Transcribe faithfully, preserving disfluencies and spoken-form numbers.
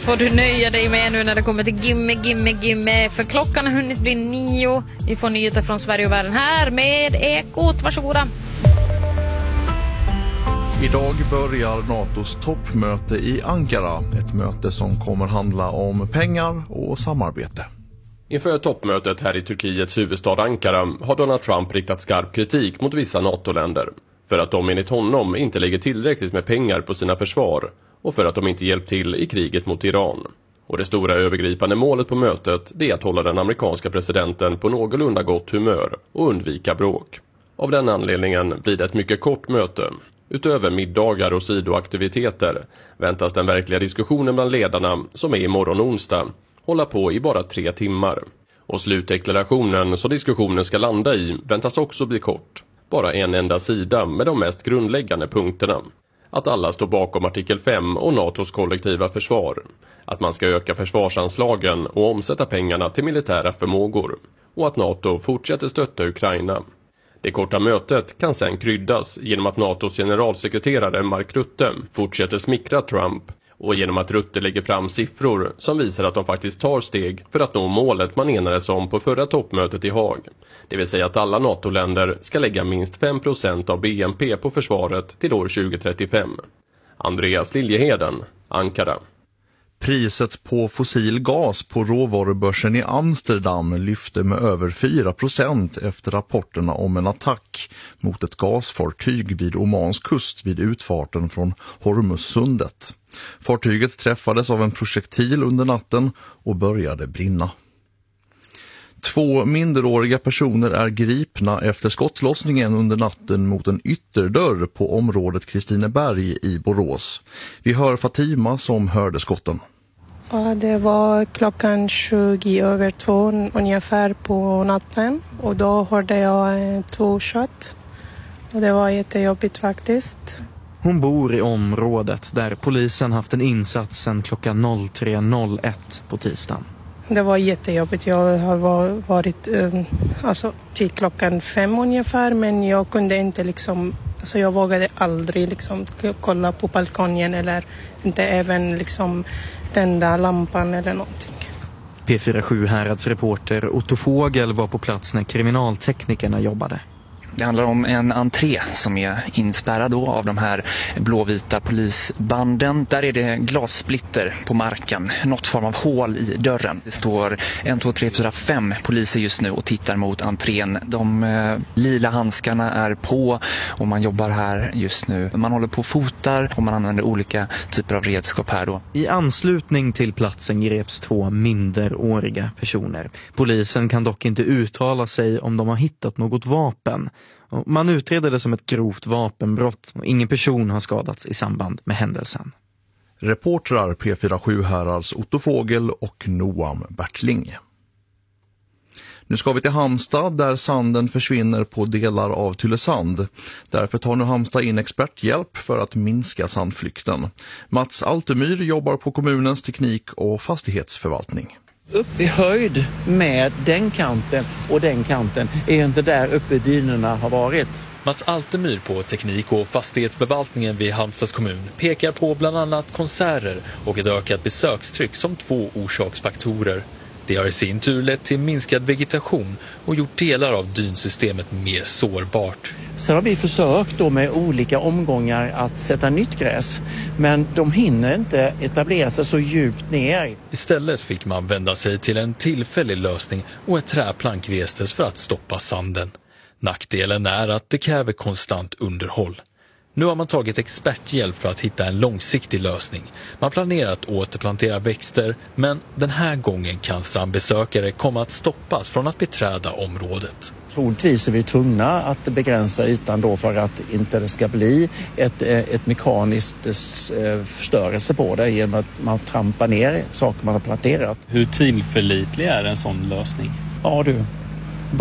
får du nöja dig med nu när det kommer till Gimme, Gimme, Gimme. För klockan har hunnit bli nio. Vi får nyheter från Sverige och världen här med Ekot. Varsågoda. Idag börjar NATOs toppmöte i Ankara. Ett möte som kommer handla om pengar och samarbete. Inför toppmötet här i Turkiets huvudstad Ankara har Donald Trump riktat skarp kritik mot vissa NATO-länder. För att de enligt honom inte lägger tillräckligt med pengar på sina försvar och för att de inte hjälpt till i kriget mot Iran. Och det stora övergripande målet på mötet är att hålla den amerikanska presidenten på någorlunda gott humör och undvika bråk. Av den anledningen blir det ett mycket kort möte. Utöver middagar och sidoaktiviteter väntas den verkliga diskussionen bland ledarna, som är imorgon onsdag, hålla på i bara tre timmar. Och slutdeklarationen så diskussionen ska landa i väntas också bli kort. Bara en enda sida med de mest grundläggande punkterna. Att alla står bakom artikel fem och NATOs kollektiva försvar. Att man ska öka försvarsanslagen och omsätta pengarna till militära förmågor. Och att NATO fortsätter stötta Ukraina. Det korta mötet kan sedan kryddas genom att NATOs generalsekreterare Mark Rutte fortsätter smickra Trump och genom att Rutte lägger fram siffror som visar att de faktiskt tar steg för att nå målet man enades om på förra toppmötet i Haag. Det vill säga att alla NATO-länder ska lägga minst fem procent av B N P på försvaret till år tjugo trettiofem. Andreas Liljeheden, Ankara. Priset på fossil gas på råvarubörsen i Amsterdam lyfte med över fyra procent efter rapporterna om en attack mot ett gasfartyg vid Omans kust vid utfarten från Hormuzsundet. Fartyget träffades av en projektil under natten och började brinna. Två minderåriga personer är gripna efter skottlossningen under natten mot en ytterdörr på området Kristineberg i Borås. Vi hör Fatima som hörde skotten. Ja, det var klockan tjugo över två ungefär på natten och då hörde jag två skott och det var jättejobbigt faktiskt. Hon bor i området där polisen haft en insats sedan klockan tre noll ett på tisdagen. Det var jättejobbigt. Jag har varit alltså, till klockan fem ungefär, men jag kunde inte liksom, alltså jag vågade aldrig liksom kolla på balkongen eller inte även liksom tända lampan eller någonting. P fyra sju Härads reporter Otto Fågel var på plats när kriminalteknikerna jobbade. Det handlar om en entré som är inspärrad då av de här blåvita polisbanden. Där är det glassplitter på marken, något form av hål i dörren. Det står en, två, tre, fyra, fem poliser just nu och tittar mot entrén. De eh, lila handskarna är på och man jobbar här just nu. Man håller på och fotar och man använder olika typer av redskap här då. I anslutning till platsen greps två minderåriga personer. Polisen kan dock inte uttala sig om de har hittat något vapen. Man utreder det som ett grovt vapenbrott och ingen person har skadats i samband med händelsen. Reportrar P fyra sju Härads Otto Fågel och Noam Bertling. Nu ska vi till Halmstad där sanden försvinner på delar av Tylösand. Därför tar nu Halmstad in experthjälp för att minska sandflykten. Mats Altemyr jobbar på kommunens teknik- och fastighetsförvaltning. Upp i höjd med den kanten och den kanten är inte där uppe dynorna har varit. Mats Altemyr på teknik- och fastighetsförvaltningen vid Halmstads kommun pekar på bland annat konserter och ett ökat besökstryck som två orsaksfaktorer. Det har i sin tur lett till minskad vegetation och gjort delar av dynsystemet mer sårbart. Sen har vi försökt då med olika omgångar att sätta nytt gräs, men de hinner inte etablera sig så djupt ner. Istället fick man vända sig till en tillfällig lösning och ett träplank restes för att stoppa sanden. Nackdelen är att det kräver konstant underhåll. Nu har man tagit experthjälp för att hitta en långsiktig lösning. Man planerar att återplantera växter, men den här gången kan strandbesökare komma att stoppas från att beträda området. Troligtvis är vi tvungna att begränsa ytan då för att inte det ska bli ett, ett mekaniskt förstörelse på det genom att man trampar ner saker man har planterat. Hur tillförlitlig är en sån lösning? Ja du,